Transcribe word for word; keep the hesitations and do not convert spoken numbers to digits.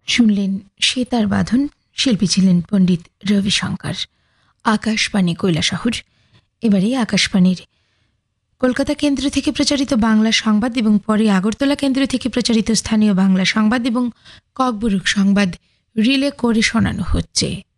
শুনলেন সেতার বাঁধন, শিল্পী ছিলেন পণ্ডিত রবিশঙ্কর। আকাশবাণী কৈলাসহর। এবারে আকাশবাণীর কলকাতা কেন্দ্র থেকে প্রচারিত বাংলা সংবাদ এবং পরে আগরতলা কেন্দ্র থেকে প্রচারিত স্থানীয় বাংলা সংবাদ এবং ককবরক সংবাদ রিলে করে শোনানো হচ্ছে।